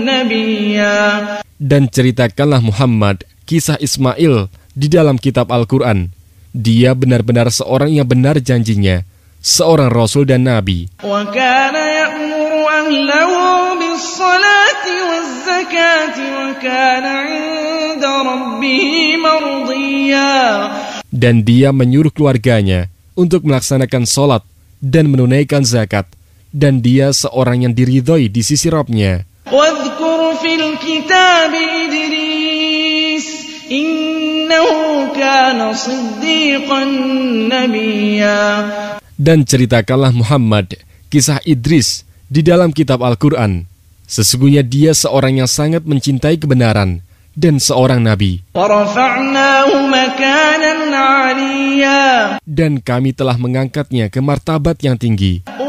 Dan ceritakanlah Muhammad kisah Ismail di dalam kitab Al-Quran. Dia benar-benar seorang yang benar janjinya, seorang Rasul dan Nabi. Dan dia menyuruh keluarganya untuk melaksanakan sholat dan menunaikan zakat. Dan dia seorang yang diridhoi di sisi Rabb-Nya. Dan ceritakanlah Muhammad kisah Idris di dalam kitab Al-Quran. Sesungguhnya dia seorang yang sangat mencintai kebenaran dan seorang nabi. Dan kami telah mengangkatnya ke martabat yang tinggi.